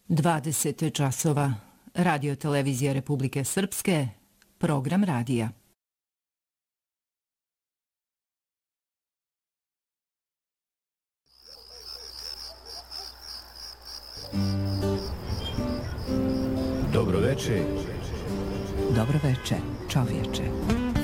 20 časova. Radio televizija Republike Srpske, program radija. Dobro veče. Dobro veče, čovječe.